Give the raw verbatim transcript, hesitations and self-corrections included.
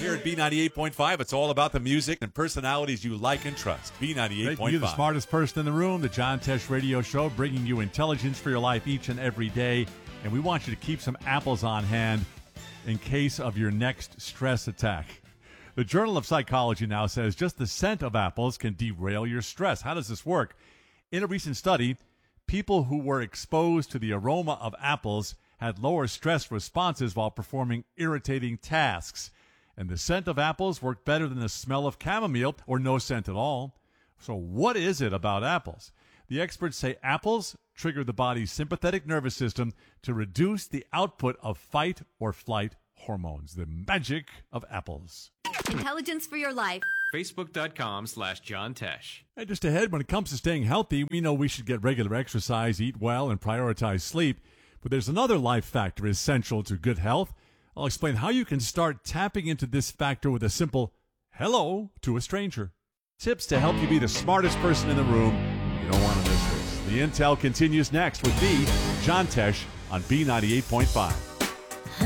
Here at B ninety-eight point five, it's all about the music and personalities you like and trust. B ninety-eight point five. You're the smartest person in the room, the John Tesh Radio Show, bringing you intelligence for your life each and every day. And we want you to keep some apples on hand in case of your next stress attack. The Journal of Psychology now says just the scent of apples can derail your stress. How does this work? In a recent study, people who were exposed to the aroma of apples had lower stress responses while performing irritating tasks. And the scent of apples worked better than the smell of chamomile or no scent at all. So what is it about apples? The experts say apples trigger the body's sympathetic nervous system to reduce the output of fight or flight hormones. The magic of apples. Intelligence for your life. Facebook.com slash John Tesh. And just ahead, when it comes to staying healthy, we know we should get regular exercise, eat well, and prioritize sleep. But there's another life factor essential to good health. I'll explain how you can start tapping into this factor with a simple hello to a stranger. Tips to help you be the smartest person in the room. You don't want to miss this. The Intel continues next with me, John Tesh, on B ninety-eight point five.